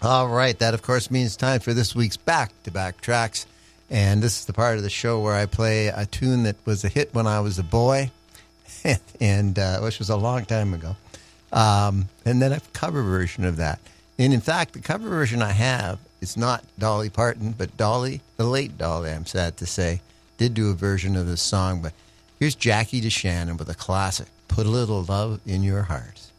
All right. That, of course, means time for this week's back-to-back tracks. And this is the part of the show where I play a tune that was a hit when I was a boy, and which was a long time ago. And then a cover version of that. And, in fact, the cover version I have is not Dolly Parton, but Dolly, the late Dolly, I'm sad to say, did do a version of this song. But here's Jackie DeShannon with a classic, Put a Little Love in Your Heart.